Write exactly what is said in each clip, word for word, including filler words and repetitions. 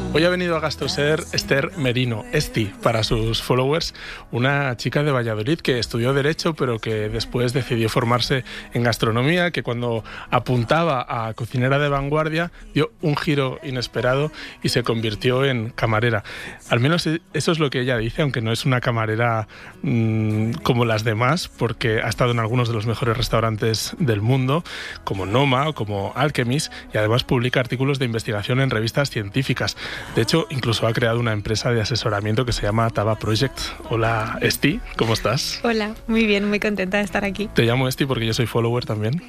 Hoy ha venido a Gastroser Esther Merino, Esti, para sus followers, una chica de Valladolid que estudió Derecho, pero que después decidió formarse en gastronomía, que cuando apuntaba a cocinera de vanguardia dio un giro inesperado y se convirtió en camarera. Al menos eso es lo que ella dice, aunque no es una camarera mmm, como las demás, porque ha estado en algunos de los mejores restaurantes del mundo, como Noma o como Alchemist, y además publica artículos de investigación en revistas científicas. De hecho, incluso ha creado una empresa de asesoramiento que se llama Taba Project. Hola, Esti, ¿cómo estás? Hola, muy bien, muy contenta de estar aquí. Te llamo Esti porque yo soy follower también.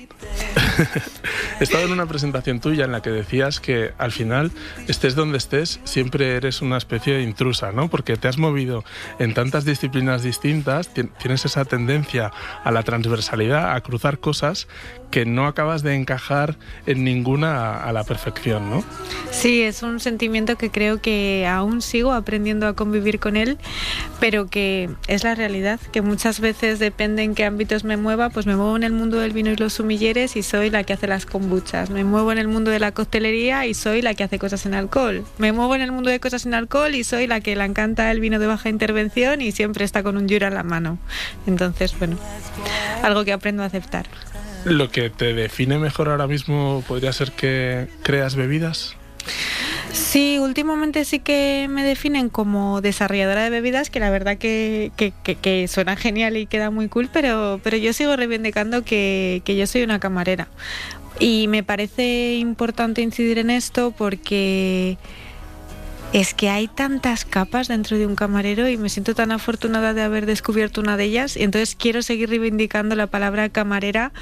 He estado en una presentación tuya en la que decías que al final, estés donde estés, siempre eres una especie de intrusa, ¿no? Porque te has movido en tantas disciplinas distintas, tienes esa tendencia a la transversalidad, a cruzar cosas que no acabas de encajar en ninguna a la perfección, ¿no? Sí, es un sentimiento que creo que aún sigo aprendiendo a convivir con él, pero que es la realidad, que muchas veces depende en qué ámbitos me mueva, pues me muevo en el mundo del vino y los sumilleres y soy la que hace las kombuchas, me muevo en el mundo de la coctelería y soy la que hace cosas en alcohol, me muevo en el mundo de cosas en alcohol y soy la que le encanta el vino de baja intervención y siempre está con un Jura en la mano. Entonces, bueno, algo que aprendo a aceptar. ¿Lo que te define mejor ahora mismo podría ser que creas bebidas? Sí, últimamente sí que me definen como desarrolladora de bebidas, que la verdad que, que, que, que suena genial y queda muy cool, pero, pero yo sigo reivindicando que, que yo soy una camarera. Y me parece importante incidir en esto porque es que hay tantas capas dentro de un camarero y me siento tan afortunada de haber descubierto una de ellas, y entonces quiero seguir reivindicando la palabra camarera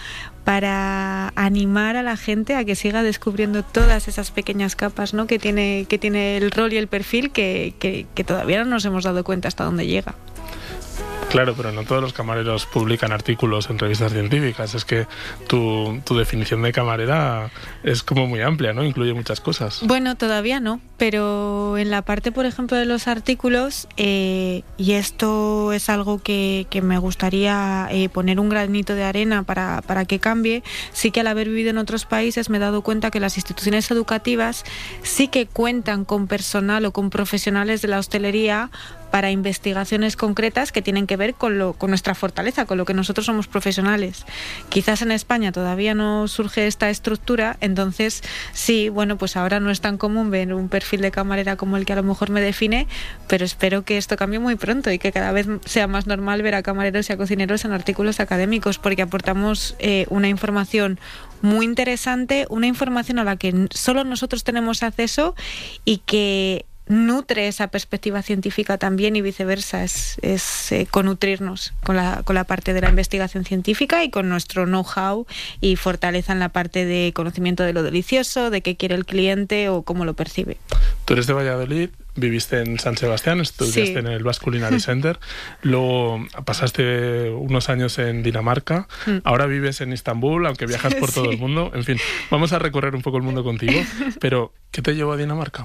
para animar a la gente a que siga descubriendo todas esas pequeñas capas, ¿no?, que tiene, que tiene el rol y el perfil que, que, que todavía no nos hemos dado cuenta hasta dónde llega. Claro, pero no todos los camareros publican artículos en revistas científicas. Es que tu, tu definición de camarera es como muy amplia, ¿no? Incluye muchas cosas. Bueno, todavía no, pero en la parte, por ejemplo, de los artículos, eh, y esto es algo que, que me gustaría eh, poner un granito de arena para, para que cambie, sí que al haber vivido en otros países me he dado cuenta que las instituciones educativas sí que cuentan con personal o con profesionales de la hostelería para investigaciones concretas que tienen que ver con, lo, con nuestra fortaleza, con lo que nosotros somos profesionales. Quizás en España todavía no surge esta estructura, entonces sí, bueno, pues ahora no es tan común ver un perfil de camarera como el que a lo mejor me define, pero espero que esto cambie muy pronto y que cada vez sea más normal ver a camareros y a cocineros en artículos académicos, porque aportamos eh, una información muy interesante, una información a la que solo nosotros tenemos acceso y que nutre esa perspectiva científica también, y viceversa, es, es eh, conutrirnos con la, con la parte de la investigación científica y con nuestro know-how y fortaleza en la parte de conocimiento de lo delicioso, de qué quiere el cliente o cómo lo percibe. Tú eres de Valladolid, viviste en San Sebastián, estudiaste sí. en el Basque Culinary Center, luego pasaste unos años en Dinamarca, mm. ahora vives en Estambul, aunque viajas por todo sí. el mundo. En fin, vamos a recorrer un poco el mundo contigo, pero ¿qué te llevó a Dinamarca?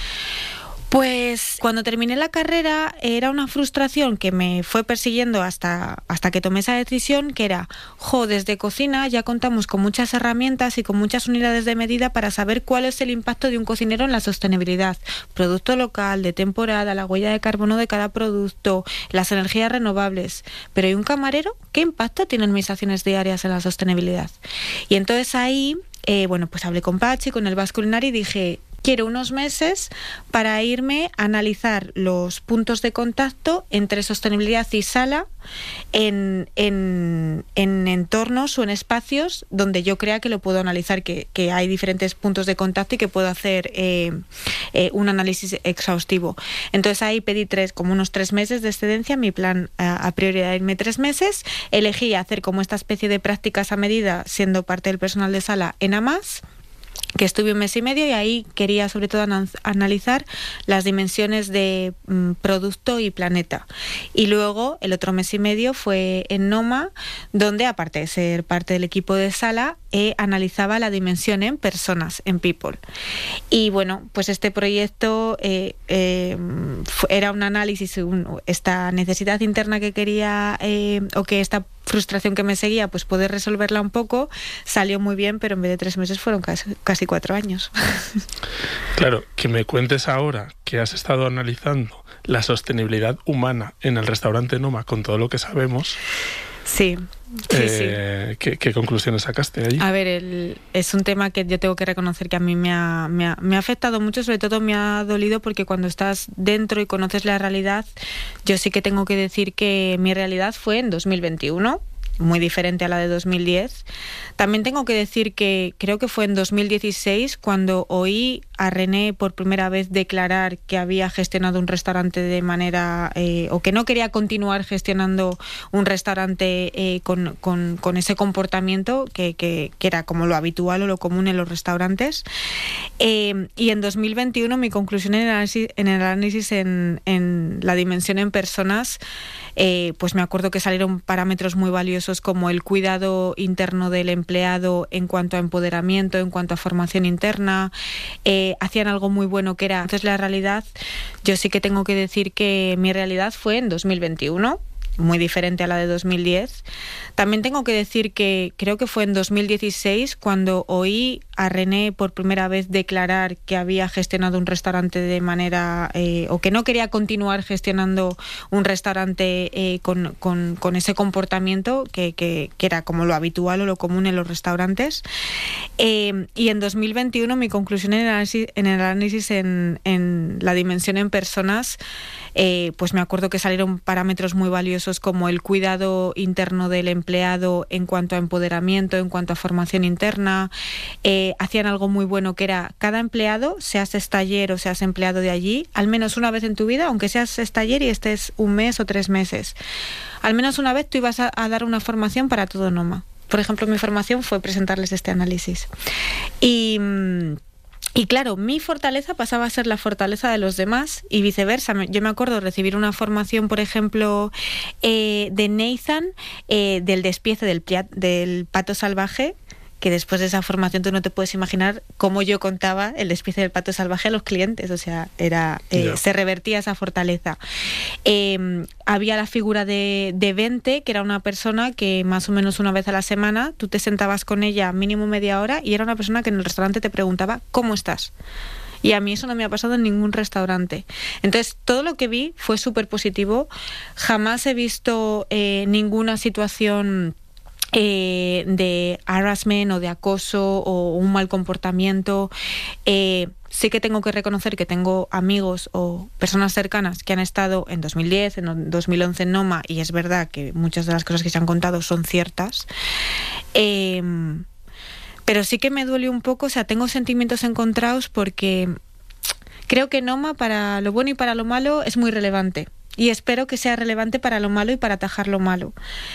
Pues cuando terminé la carrera era una frustración que me fue persiguiendo hasta, hasta que tomé esa decisión, que era, jo, desde cocina ya contamos con muchas herramientas y con muchas unidades de medida para saber cuál es el impacto de un cocinero en la sostenibilidad. Producto local, de temporada, la huella de carbono de cada producto, las energías renovables. Pero ¿y un camarero? ¿Qué impacto tienen mis acciones diarias en la sostenibilidad? Y entonces ahí, eh, bueno, pues hablé con Pachi, con el Basque Culinary, y dije, quiero unos meses para irme a analizar los puntos de contacto entre sostenibilidad y sala en, en, en entornos o en espacios donde yo crea que lo puedo analizar, que, que hay diferentes puntos de contacto y que puedo hacer eh, eh, un análisis exhaustivo. Entonces ahí pedí tres, como unos tres meses de excedencia. Mi plan a, a priori era irme tres meses. Elegí hacer como esta especie de prácticas a medida, siendo parte del personal de sala en Amas, que estuve un mes y medio, y ahí quería sobre todo anal- analizar las dimensiones de mm, producto y planeta. Y luego el otro mes y medio fue en Noma, donde aparte de ser parte del equipo de sala, eh, analizaba la dimensión en personas, en people. Y bueno, pues este proyecto eh, eh, fue, era un análisis, un, esta necesidad interna que quería, eh, o que esta frustración que me seguía, pues poder resolverla un poco. Salió muy bien, pero en vez de tres meses fueron casi, casi cuatro años. Claro, que me cuentes ahora que has estado analizando la sostenibilidad humana en el restaurante Noma con todo lo que sabemos. Sí, sí, eh, sí. ¿qué, ¿Qué conclusiones sacaste allí? A ver, el, es un tema que yo tengo que reconocer que a mí me ha, me, ha, me ha afectado mucho, sobre todo me ha dolido porque cuando estás dentro y conoces la realidad, yo sí que tengo que decir que mi realidad fue en dos mil veintiuno, muy diferente a la de dos mil diez. También tengo que decir que creo que fue en dos mil dieciséis cuando oí a René por primera vez declarar que había gestionado un restaurante de manera, eh, o que no quería continuar gestionando un restaurante eh, con, con, con ese comportamiento que, que, que era como lo habitual o lo común en los restaurantes. Eh, y en dos mil veintiuno mi conclusión en el análisis en, el análisis en, en la dimensión en personas, eh, pues me acuerdo que salieron parámetros muy valiosos como el cuidado interno del empleado en cuanto a empoderamiento, en cuanto a formación interna. Eh, hacían algo muy bueno que era, entonces la realidad, yo sí que tengo que decir que mi realidad fue en dos mil veintiuno, muy diferente a la de dos mil diez. También tengo que decir que creo que fue en dos mil dieciséis cuando oí a René por primera vez declarar que había gestionado un restaurante de manera, eh, o que no quería continuar gestionando un restaurante eh, con, con, con ese comportamiento que, que, que era como lo habitual o lo común en los restaurantes. Eh, y en dos mil veintiuno mi conclusión en el análisis en, el análisis en, en la dimensión en personas, eh, pues me acuerdo que salieron parámetros muy valiosos como el cuidado interno del empleado en cuanto a empoderamiento, en cuanto a formación interna. Eh, hacían algo muy bueno que era cada empleado, seas estaller o seas empleado de allí, al menos una vez en tu vida, aunque seas estaller y estés un mes o tres meses, al menos una vez tú ibas a, a dar una formación para todo Noma. Por ejemplo, mi formación fue presentarles este análisis. Y... Y claro, mi fortaleza pasaba a ser la fortaleza de los demás y viceversa. Yo me acuerdo recibir una formación, por ejemplo, eh, de Nathan, eh, del despiece del, del pato salvaje, que después de esa formación tú no te puedes imaginar cómo yo contaba el despiece del pato salvaje a los clientes. O sea, era eh, yeah. se revertía esa fortaleza. Eh, había la figura de, de Vente, que era una persona que más o menos una vez a la semana tú te sentabas con ella mínimo media hora y era una persona que en el restaurante te preguntaba ¿cómo estás? Y a mí eso no me ha pasado en ningún restaurante. Entonces, todo lo que vi fue súper positivo. Jamás he visto eh, ninguna situación Eh, de harassment o de acoso o un mal comportamiento. Eh, sí que tengo que reconocer que tengo amigos o personas cercanas que han estado en dos mil diez, en dos mil once en Noma, y es verdad que muchas de las cosas que se han contado son ciertas. Eh, pero sí que me duele un poco, o sea, tengo sentimientos encontrados porque creo que Noma, para lo bueno y para lo malo, es muy relevante. Y espero que sea relevante para lo malo y para atajar lo malo.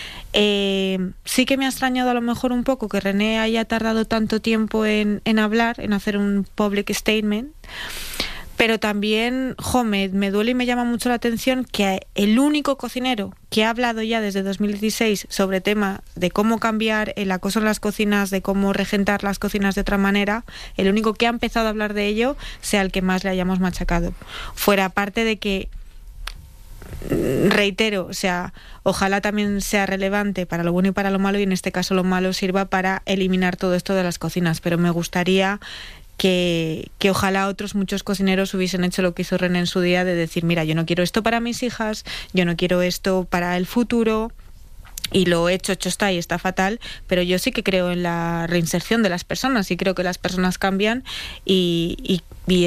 Eh, sí que me ha extrañado a lo mejor un poco que René haya tardado tanto tiempo en, en hablar, en hacer un public statement, pero también, jo, me, me duele y me llama mucho la atención que el único cocinero que ha hablado ya desde dos mil dieciséis sobre tema de cómo cambiar el acoso en las cocinas, de cómo regentar las cocinas de otra manera, el único que ha empezado a hablar de ello sea el que más le hayamos machacado. Fuera parte de que, reitero, o sea, ojalá también sea relevante para lo bueno y para lo malo, y en este caso lo malo sirva para eliminar todo esto de las cocinas, pero me gustaría que, que ojalá otros muchos cocineros hubiesen hecho lo que hizo René en su día, de decir, mira, yo no quiero esto para mis hijas, yo no quiero esto para el futuro, y lo hecho, hecho está y está fatal, pero yo sí que creo en la reinserción de las personas y creo que las personas cambian y, y, y